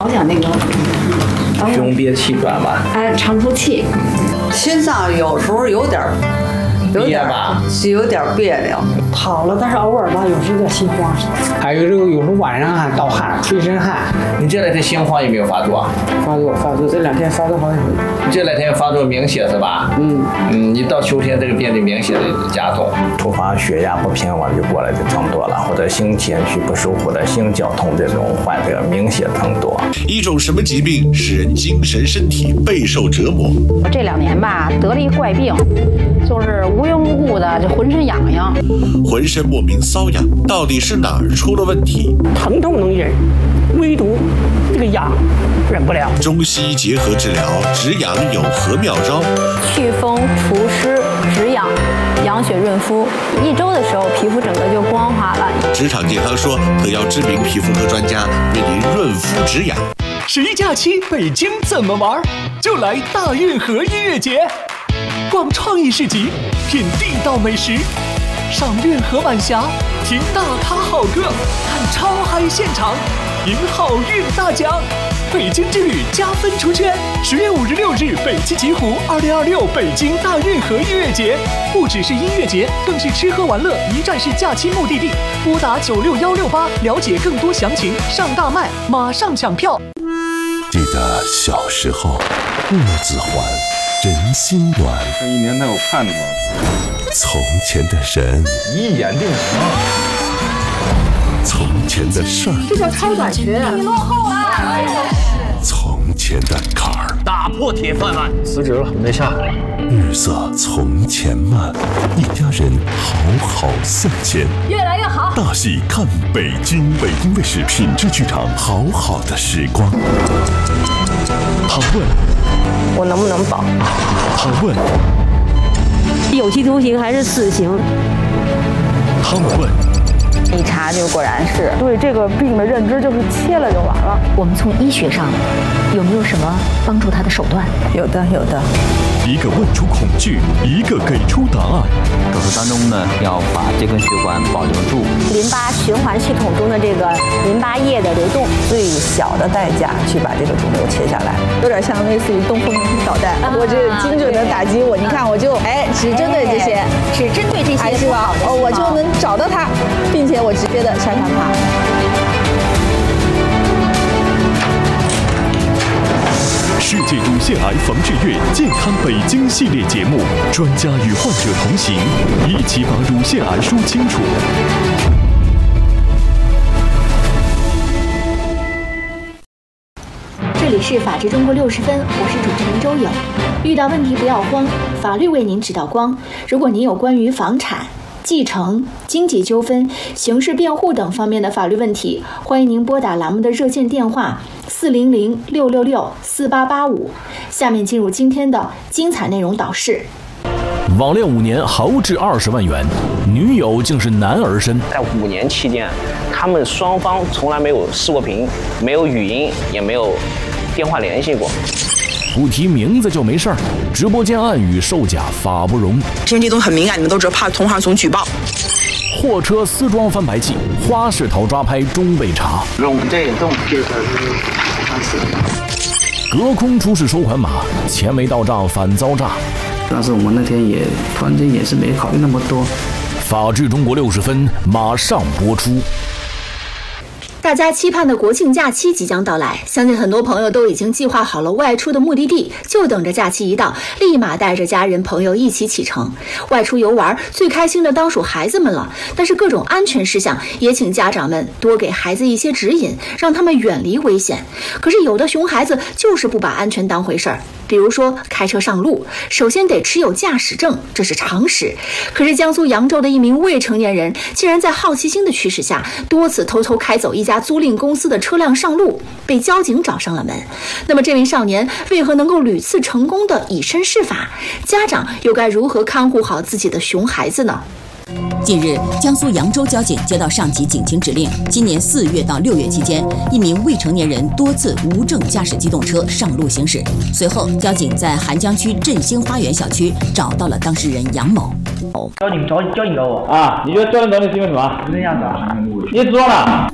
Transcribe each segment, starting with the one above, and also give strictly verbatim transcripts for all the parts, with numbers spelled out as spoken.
好像那个胸憋气短吧？ 哎，长出气， 心脏有时候有点儿。有点吧，是有点别扭， 好了，但是偶尔吧，有时有点心慌。还有这个，有时候晚上还盗汗，出一身汗。 你这两天心慌有没有发作？ 发作，发作，这两天发作好几回。 你这两天发作明显是吧？嗯嗯，你到秋天这个病就明显的加重，突发血压不平稳就过来就增多了，或者心前区不舒服的心绞痛这种患者明显增多。 一种什么疾病使人精神身体备受折磨？ 我这两年吧得了一怪病，就是无缘无故的就浑身痒痒， 浑身莫名瘙痒，到底是哪儿出了问题？ 疼痛能忍，唯独这个痒忍不了。 中西医结合治疗，止痒有何妙招？ 祛风除湿止痒，养血润肤，一周的时候皮肤整个就光滑了。 职场健康说特邀知名皮肤科专家为您润肤止痒。 十一假期北京怎么玩？就来大运河音乐节，逛创意市集，品地道美食，赏运河晚霞，听大咖好歌，看超嗨现场，赢好运大奖。北京之旅加分出圈，十月五日六日北汽极狐二零二六北京大运河音乐节，不只是音乐节，更是吃喝玩乐一站式假期目的地。拨打九六幺六八了解更多详情，上大麦马上抢票。 记得小时候，木子还，人心短。 这一年他有盼头。 从前的人， 一眼定情。 从前的事儿， 这叫超短裙，你落后了。 从前的坎儿， 打破铁饭碗。 辞职了，没下。 日色从前慢，一家人好好向前， 越来越好。 大戏看北京，北京卫视品质剧场，好好的时光。好问， 我能不能保？ 好问， 有期徒刑还是死刑？ 好问。 一查就果然是对这个病的认知就是切了就完了。 我们从医学上有没有什么帮助他的手段？ 有的有的。 一个问出恐惧，一个给出答案。 手术当中呢，要把这根血管保留住。 淋巴循环系统中的这个淋巴液的流动， 最小的代价去把这个肿瘤切下来， 有点像类似于东风导弹。啊、我这精准的打击我，你看我就哎，只针对这些， 只针对这些， 还是吧？哦，我就能找到它，并且我直接的杀伤它。 世界乳腺癌防治月健康北京系列节目，专家与患者同行，一起把乳腺癌说清楚。 这里是法治中国六十分，我是主持人周颖。遇到问题不要慌，法律为您指导光。如果您有关于房产、继承、经济纠纷、刑事辩护等方面的法律问题，欢迎您拨打栏目的热线电话四零零六六六四八八五。下面进入今天的精彩内容导视。 网恋五年豪掷二十万元，女友竟是男儿身。 在五年期间，他们双方从来没有视过频，没有语音，也没有电话联系过。 不提名字就没事儿，直播间暗语售假法不容。 因为这东西很敏感，你们都知道，怕同行总举报。 货车私装翻白器，花式讨抓拍终被查。 用这个动这个是隔空出示收款码，钱没到账反遭诈。 但是我们那天也突然间也是没考虑那么多。 法治中国六十分马上播出。 大家期盼的国庆假期即将到来，相信很多朋友都已经计划好了外出的目的地，就等着假期一到，立马带着家人朋友一起启程。外出游玩，最开心的当属孩子们了，但是各种安全事项也请家长们多给孩子一些指引，让他们远离危险。可是有的熊孩子就是不把安全当回事儿，比如说开车上路，首先得持有驾驶证，这是常识。可是江苏扬州的一名未成年人竟然在好奇心的驱使下，多次偷偷开走一家租赁公司的车辆上路，被交警找上了门。那么这名少年为何能够屡次成功的以身试法？家长又该如何看护好自己的熊孩子呢？ 近日，江苏扬州交警接到上级警情指令，今年四月到六月期间，一名未成年人多次无证驾驶机动车上路行驶。随后，交警在邗江区振兴花园小区找到了当事人杨某。 交警找交警找我啊？你觉得交警找你是因为什么？ 是这样子啊？ 你知道了？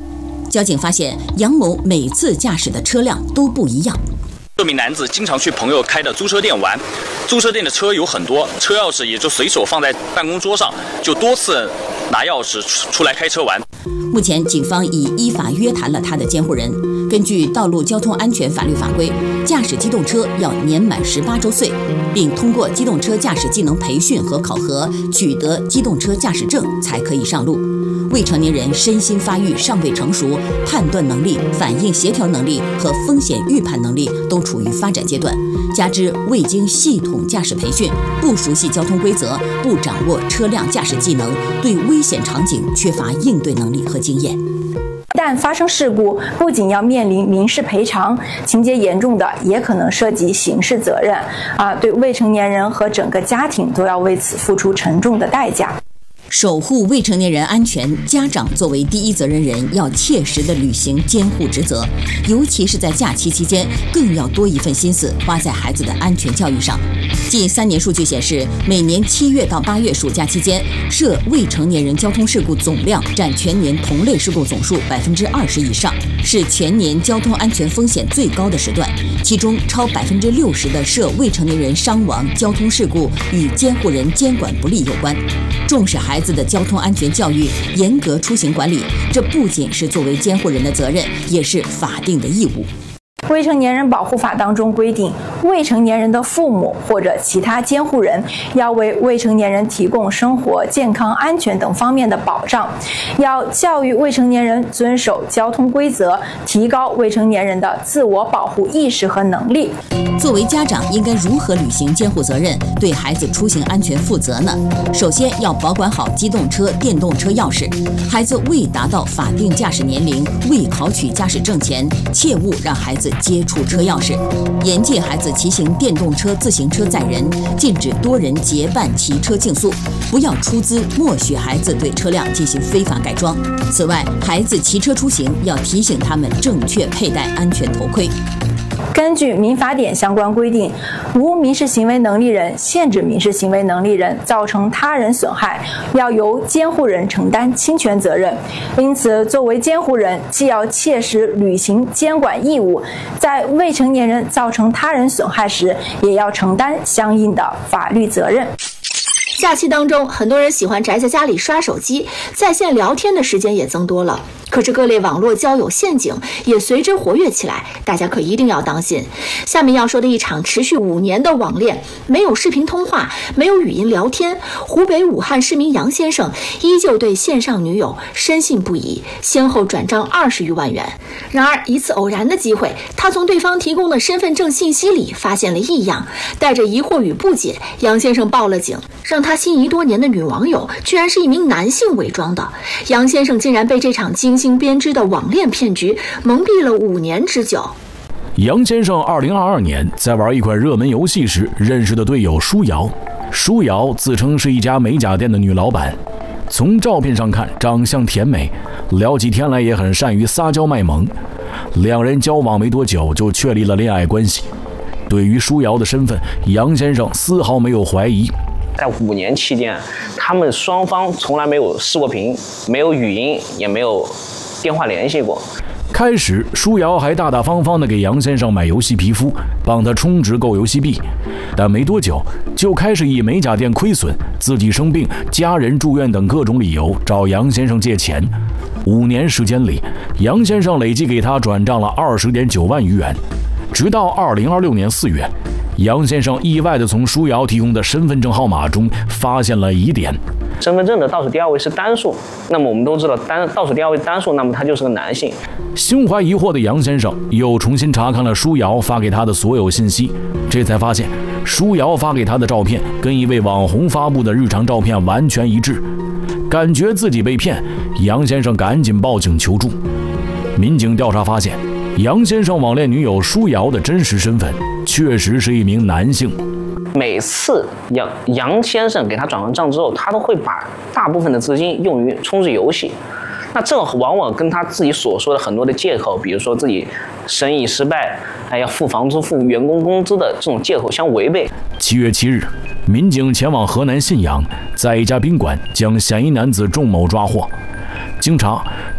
交警发现杨某每次驾驶的车辆都不一样。 这名男子经常去朋友开的租车店玩，租车店的车有很多，车钥匙也就随手放在办公桌上，就多次拿钥匙出来开车玩。 目前，警方已依法约谈了他的监护人。根据《道路交通安全法律法规》，驾驶机动车要年满十八周岁，并通过机动车驾驶技能培训和考核，取得机动车驾驶证才可以上路。未成年人身心发育尚未成熟，判断能力、反应协调能力和风险预判能力都处于发展阶段，加之未经系统驾驶培训，不熟悉交通规则，不掌握车辆驾驶技能，对危险场景缺乏应对能力和经验。 一旦发生事故，不仅要面临民事赔偿，情节严重的也可能涉及刑事责任啊，对未成年人和整个家庭都要为此付出沉重的代价。 守护未成年人安全，家长作为第一责任人，要切实地履行监护职责，尤其是在假期期间，更要多一份心思花在孩子的安全教育上。近三年数据显示，每年七月到八月暑假期间，涉未成年人交通事故总量占全年同类事故总数百分之二十以上，是全年交通安全风险最高的时段。其中，超百分之六十的涉未成年人伤亡交通事故与监护人监管不力有关。重视孩子的交通安全教育，严格出行管理，这不仅是作为监护人的责任，也是法定的义务。 未成年人保护法当中规定，未成年人的父母或者其他监护人要为未成年人提供生活、健康、安全等方面的保障，要教育未成年人遵守交通规则，提高未成年人的自我保护意识和能力。 作为家长，应该如何履行监护责任，对孩子出行安全负责呢？首先要保管好机动车、电动车钥匙。孩子未达到法定驾驶年龄、未考取驾驶证前，切勿让孩子接触车钥匙。严禁孩子骑行电动车、自行车载人，禁止多人结伴骑车竞速，不要出资默许孩子对车辆进行非法改装。此外，孩子骑车出行要提醒他们正确佩戴安全头盔。 根据民法典相关规定，无民事行为能力人限制民事行为能力人造成他人损害，要由监护人承担侵权责任。因此，作为监护人，既要切实履行监管义务，在未成年人造成他人损害时，也要承担相应的法律责任。 假期当中，很多人喜欢宅在家里刷手机，在线聊天的时间也增多了。可是各类网络交友陷阱也随之活跃起来，大家可一定要当心。下面要说的一场持续五年的网恋，没有视频通话，没有语音聊天，湖北武汉市民杨先生依旧对线上女友深信不疑，先后转账二十余万元。然而一次偶然的机会，他从对方提供的身份证信息里发现了异样，带着疑惑与不解，杨先生报了警，让他心仪多年的女网友居然是一名男性伪装的。杨先生竟然被这场精心编织的网恋骗局蒙蔽了五年之久。 杨先生二零二二年在玩一款热门游戏时认识的队友舒瑶，舒瑶自称是一家美甲店的女老板，从照片上看长相甜美，聊起天来也很善于撒娇卖萌。两人交往没多久就确立了恋爱关系。对于舒瑶的身份，杨先生丝毫没有怀疑。 在五年期间，他们双方从来没有视过频，没有语音，也没有电话联系过。 开始，舒瑶还大大方方地给杨先生买游戏皮肤，帮他充值购游戏币，但没多久就开始以美甲店亏损、自己生病、家人住院等各种理由找杨先生借钱。五年时间里，杨先生累计给他转账了二十点九万余元。直到二零二六年四月，杨先生意外地从舒瑶提供的身份证号码中发现了疑点。 身份证的倒数第二位是单数，那么我们都知道单倒数第二位单数，那么他就是个男性。 心怀疑惑的杨先生又重新查看了舒瑶发给他的所有信息，这才发现舒瑶发给他的照片跟一位网红发布的日常照片完全一致。感觉自己被骗，杨先生赶紧报警求助。民警调查发现，杨先生网恋女友舒瑶的真实身份确实是一名男性。 每次杨杨先生给他转完账之后，他都会把大部分的资金用于充值游戏。那这往往跟他自己所说的很多的借口，比如说自己生意失败，还要付房租、付员工工资的这种借口相违背。 七月七日，民警前往河南信阳，在一家宾馆将嫌疑男子仲某抓获。经查，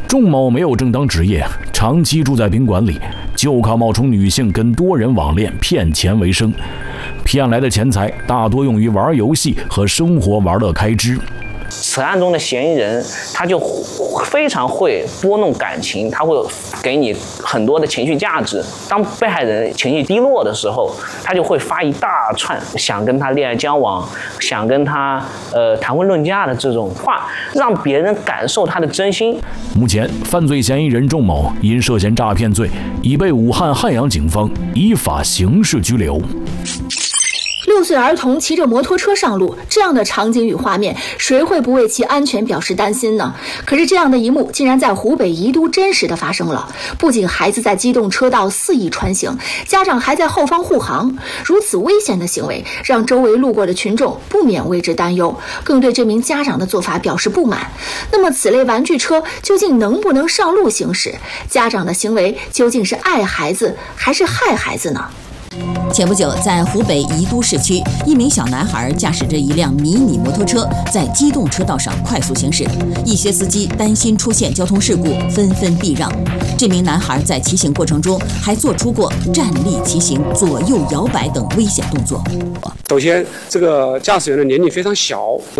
仲某没有正当职业，长期住在宾馆里，就靠冒充女性跟多人网恋骗钱为生。骗来的钱财大多用于玩游戏和生活玩乐开支。 此案中的嫌疑人，他就非常会拨弄感情，他会给你很多的情绪价值。当被害人情绪低落的时候，他就会发一大串想跟他恋爱交往、想跟他呃谈婚论嫁的这种话，让别人感受他的真心。 目前，犯罪嫌疑人仲某因涉嫌诈骗罪，已被武汉汉阳警方依法刑事拘留。 六岁儿童骑着摩托车上路，这样的场景与画面，谁会不为其安全表示担心呢？可是这样的一幕竟然在湖北宜都真实的发生了。不仅孩子在机动车道肆意穿行，家长还在后方护航。如此危险的行为，让周围路过的群众不免为之担忧，更对这名家长的做法表示不满。那么，此类玩具车究竟能不能上路行驶？家长的行为究竟是爱孩子还是害孩子呢？ 前不久，在湖北宜都市区，一名小男孩驾驶着一辆迷你摩托车在机动车道上快速行驶，一些司机担心出现交通事故，纷纷避让。这名男孩在骑行过程中还做出过站立骑行、左右摇摆等危险动作。 首先，这个驾驶员的年龄非常小。